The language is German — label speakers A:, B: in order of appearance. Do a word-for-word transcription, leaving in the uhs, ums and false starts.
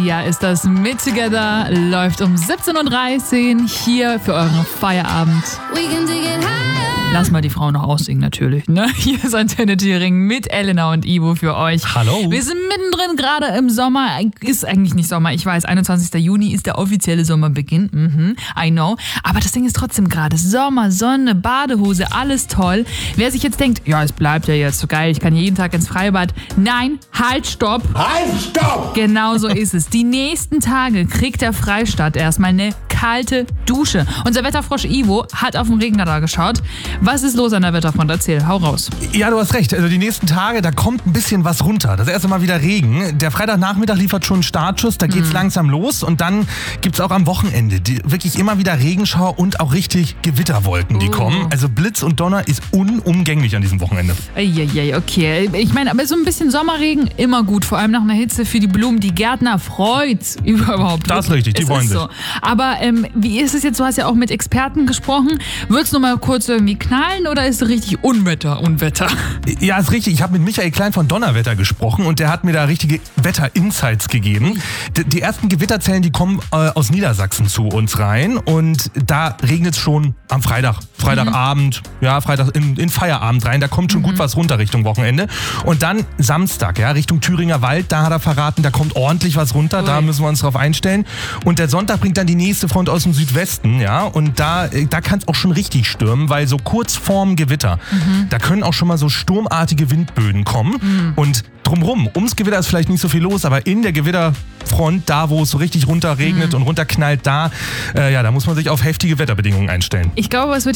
A: Ja, ist das Mit Together, läuft um siebzehn Uhr dreißig hier für euren Feierabend. Lass mal die Frau noch aussingen natürlich, ne? Hier ist Antenne Thüringen mit Elena und Ivo für euch.
B: Hallo.
A: Wir sind mittendrin gerade im Sommer. Ist eigentlich nicht Sommer, ich weiß, einundzwanzigster Juni ist der offizielle Sommerbeginn. Mhm, I know. Aber das Ding ist trotzdem gerade Sommer, Sonne, Badehose, alles toll. Wer sich jetzt denkt, ja, es bleibt ja jetzt so geil, ich kann jeden Tag ins Freibad. Nein, halt, stopp.
B: Halt, stopp!
A: Genau so ist es. Die nächsten Tage kriegt der Freistaat erstmal eine kalte Dusche. Unser Wetterfrosch Ivo hat auf den Regenradar geschaut. Was ist los an der Wetterfront? Erzähl, hau raus.
B: Ja, du hast recht. Also die nächsten Tage, da kommt ein bisschen was runter. Das erste Mal wieder Regen. Der Freitagnachmittag liefert schon einen Startschuss. Da geht's mm. langsam los. Und dann gibt's auch am Wochenende die, wirklich immer wieder Regenschauer und auch richtig Gewitterwolken, die uh. kommen. Also Blitz und Donner ist unumgänglich an diesem Wochenende.
A: Eieiei, okay. Ich meine, aber so ein bisschen Sommerregen, immer gut. Vor allem nach einer Hitze für die Blumen. Die Gärtner freut's überhaupt.
B: Das ist richtig, die
A: es
B: freuen sich.
A: So. Aber ähm, wie ist es jetzt? Du hast ja auch mit Experten gesprochen. Wird's nur mal kurz irgendwie knallen oder ist es richtig Unwetter, Unwetter?
B: Ja, ist richtig. Ich habe mit Michael Klein von Donnerwetter gesprochen und der hat mir da richtige Wetter-Insights gegeben. D- die ersten Gewitterzellen, die kommen äh, aus Niedersachsen zu uns rein und da regnet es schon am Freitag, Freitagabend, mhm. ja, Freitag in, in Feierabend rein. Da kommt schon mhm. gut was runter Richtung Wochenende. Und dann Samstag, ja, Richtung Thüringer Wald, da hat er verraten, da kommt ordentlich was runter, Ui. Da müssen wir uns drauf einstellen. Und der Sonntag bringt dann die nächste Front aus dem Südwesten, ja, und da, da kann es auch schon richtig stürmen, weil so kurz vorm Gewitter, mhm. da können auch schon mal so sturmartige Windböen kommen mhm. und drumrum, ums Gewitter ist vielleicht nicht so viel los, aber in der Gewitterfront, da wo es so richtig runter regnet mhm. und runterknallt, da, äh, ja, da muss man sich auf heftige Wetterbedingungen einstellen.
A: Ich glaube, es wird